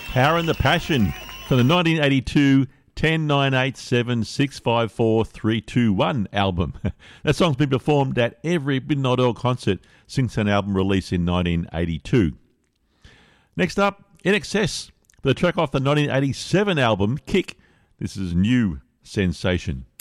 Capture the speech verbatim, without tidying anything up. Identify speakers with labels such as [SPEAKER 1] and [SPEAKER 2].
[SPEAKER 1] Power and the Passion from the nineteen eighty-two ten nine eight seven six five four three two one album. That song's been performed at every Midnight Oil concert since an album release in nineteen eighty-two. Next up, I N X S, with a track off the nineteen eighty-seven album, Kick. This is New Sensation.